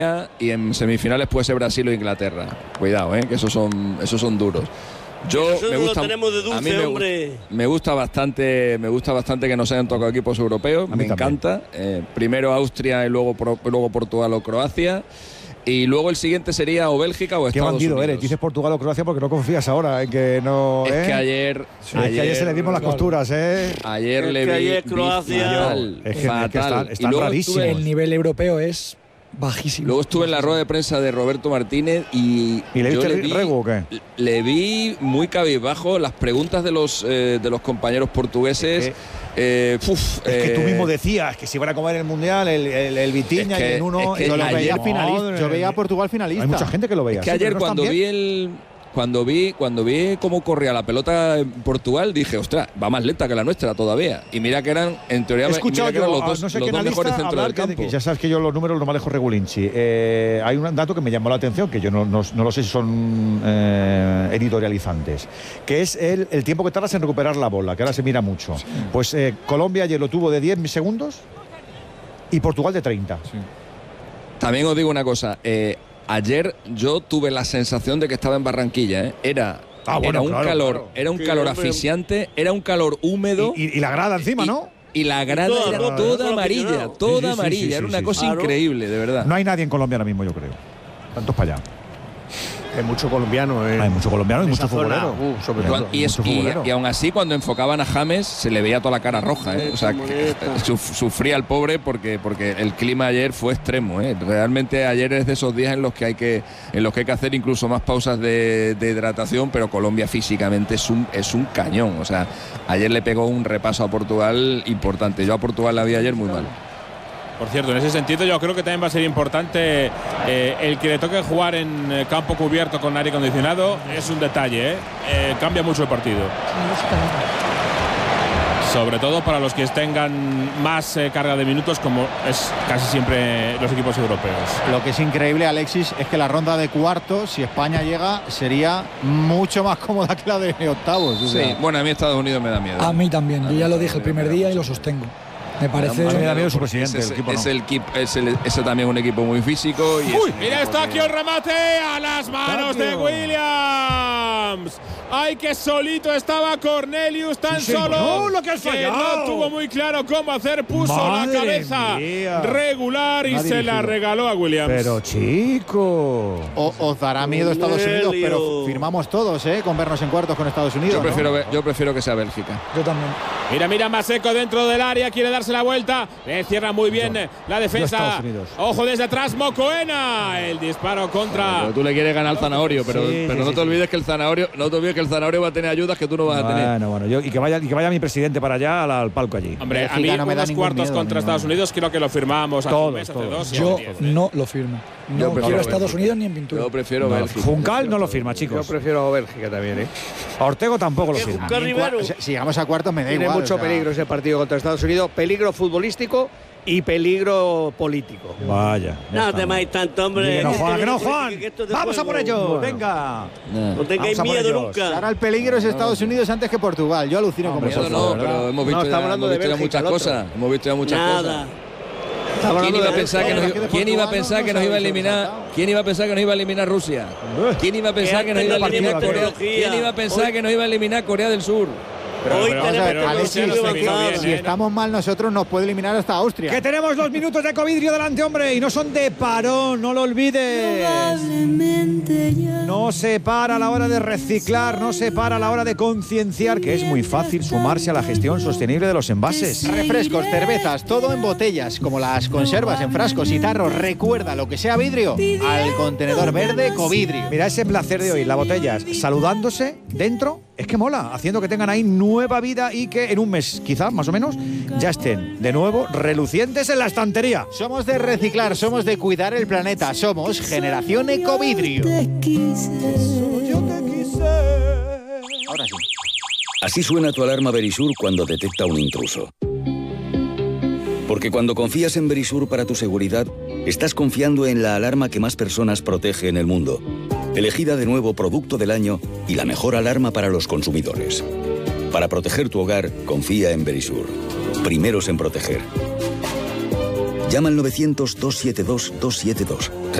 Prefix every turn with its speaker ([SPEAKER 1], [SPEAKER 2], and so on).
[SPEAKER 1] y en semifinales puede ser Brasil o Inglaterra. Cuidado, que esos son duros.
[SPEAKER 2] Me gusta bastante
[SPEAKER 1] que nos hayan tocado equipos europeos. Me encanta. Primero Austria y luego Portugal o Croacia. Y luego el siguiente sería o Bélgica o Estados Unidos. Qué bandido eres,
[SPEAKER 3] dices Portugal o Croacia porque no confías ahora en que no.
[SPEAKER 1] Es que ayer
[SPEAKER 3] se le dimos las costuras,
[SPEAKER 1] Ayer le vi.
[SPEAKER 2] Ayer Croacia.
[SPEAKER 1] Fatal.
[SPEAKER 3] Está rarísimo.
[SPEAKER 4] El nivel europeo es bajísimo.
[SPEAKER 1] Luego estuve en la rueda de prensa de Roberto Martínez y
[SPEAKER 3] le viste rego o qué?
[SPEAKER 1] Le vi muy cabizbajo las preguntas de los compañeros portugueses.
[SPEAKER 3] Es que tú mismo decías que si van a comer el Mundial, el Vitinha y el uno.
[SPEAKER 5] Yo lo veía finalista. Yo veía a Portugal finalista.
[SPEAKER 3] Hay mucha gente que lo veía.
[SPEAKER 1] Es que ayer cuando vi cómo corría la pelota en Portugal, dije, ostras, va más lenta que la nuestra todavía. Y mira que eran, en teoría,
[SPEAKER 3] he escuchado
[SPEAKER 1] los dos
[SPEAKER 3] mejores centros del campo. Ya sabes que yo los números los manejo Regulinci. Hay un dato que me llamó la atención, que yo no lo sé si son editorializantes, que es el tiempo que tardas en recuperar la bola, que ahora se mira mucho. Sí. Pues Colombia ayer lo tuvo de 10 segundos y Portugal de 30. Sí.
[SPEAKER 1] También os digo una cosa, ayer yo tuve la sensación de que estaba en Barranquilla, Era un calor asfixiante, era un calor húmedo.
[SPEAKER 3] Y la grada encima, ¿no?
[SPEAKER 1] Y la grada era toda amarilla, era una cosa increíble, de verdad.
[SPEAKER 3] No hay nadie en Colombia ahora mismo, yo creo. Tantos para allá.
[SPEAKER 5] Hay mucho colombiano.
[SPEAKER 3] Hay mucho colombiano y mucho futbolero.
[SPEAKER 1] Y aún así, cuando enfocaban a James, se le veía toda la cara roja. O sea, que sufría el pobre porque el clima ayer fue extremo. Realmente ayer es de esos días en los que hay que hacer incluso más pausas de hidratación, pero Colombia físicamente es un cañón. O sea, ayer le pegó un repaso a Portugal importante. Yo a Portugal la vi ayer muy mal.
[SPEAKER 6] Por cierto, en ese sentido yo creo que también va a ser importante el que le toque jugar en campo cubierto con aire acondicionado. Es un detalle, cambia mucho el partido. Sobre todo para los que tengan más carga de minutos, como es casi siempre los equipos europeos.
[SPEAKER 5] Lo que es increíble, Alexis, es que la ronda de cuartos, si España llega, sería mucho más cómoda que la de octavos.
[SPEAKER 1] Sí, bueno, a mí Estados Unidos me da miedo.
[SPEAKER 4] A mí también, yo ya lo dije el primer día y lo sostengo. Me parece.
[SPEAKER 3] Me da miedo su presidente.
[SPEAKER 1] Ese también un equipo muy físico.
[SPEAKER 6] Mira, está aquí el remate a las manos de Williams. Ay, que solito estaba Cornelius, tan solo.
[SPEAKER 3] Lo que has fallado.
[SPEAKER 6] No tuvo muy claro cómo hacer. Puso la cabeza regular y se la regaló a Williams.
[SPEAKER 3] Pero chico.
[SPEAKER 5] Os dará miedo Estados Unidos, pero firmamos todos, con vernos en cuartos con Estados Unidos.
[SPEAKER 1] Yo prefiero que sea Bélgica.
[SPEAKER 4] Yo también.
[SPEAKER 6] Mira, Maseco dentro del área, quiere darse la vuelta. Le cierra muy bien la defensa. Ojo desde atrás, Mocoena. El disparo contra.
[SPEAKER 1] Pero tú le quieres ganar al Zanahorio, pero no te olvides que el Zanahorio va a tener ayudas que tú no vas a tener.
[SPEAKER 3] Bueno, y que vaya mi presidente para allá al palco allí.
[SPEAKER 6] Hombre, a mí unos cuartos contra Estados Unidos creo que lo firmamos hace un mes, hace dos.
[SPEAKER 4] Yo no lo firmo. No quiero a Estados Unidos ni en pintura.
[SPEAKER 1] Yo prefiero Bélgica.
[SPEAKER 3] Juncal no lo firma, chicos.
[SPEAKER 5] Yo prefiero Bélgica también,
[SPEAKER 3] Ortego tampoco lo firma.
[SPEAKER 5] Si llegamos a cuartos me da igual.
[SPEAKER 7] Tiene mucho peligro ese partido contra Estados Unidos. Peligro futbolístico y peligro político.
[SPEAKER 3] Vaya.
[SPEAKER 2] No temáis tanto, hombre.
[SPEAKER 3] Que no, Juan. Vamos a por ello. Venga.
[SPEAKER 2] No tengáis miedo nunca.
[SPEAKER 5] Ahora el peligro es Estados Unidos antes que Portugal. Yo alucino con vosotros.
[SPEAKER 1] No, pero hemos visto ya muchas cosas. ¿Quién iba a pensar que nos iba a eliminar? ¿Quién iba a pensar que nos iba a eliminar Rusia? ¿Quién iba a pensar que nos iba a eliminar Corea? ¿Quién iba a pensar que nos iba a eliminar Corea del Sur?
[SPEAKER 5] Si estamos mal nosotros nos puede eliminar hasta Austria.
[SPEAKER 3] Que tenemos 2 minutos de Covidrio delante, hombre, y no son de parón, no lo olvides. No se para a la hora de reciclar, no se para a la hora de concienciar, que es muy fácil sumarse a la gestión sostenible de los envases.
[SPEAKER 5] Refrescos, cervezas, todo en botellas, como las conservas en frascos y tarros. Recuerda, lo que sea vidrio, al contenedor verde Covidrio.
[SPEAKER 3] Mira ese placer de hoy, las botellas saludándose dentro. Es que mola, haciendo que tengan ahí nueva vida y que en un mes, quizás, más o menos, ya estén de nuevo relucientes en la estantería.
[SPEAKER 5] Somos de reciclar, somos de cuidar el planeta, somos Generación Ecovidrio.
[SPEAKER 3] Ahora sí.
[SPEAKER 8] Así suena tu alarma Verisur cuando detecta un intruso. Porque cuando confías en Verisur para tu seguridad, estás confiando en la alarma que más personas protege en el mundo. Elegida de nuevo Producto del Año y la mejor alarma para los consumidores. Para proteger tu hogar, confía en Verisur. Primeros en proteger. Llama al 900-272-272.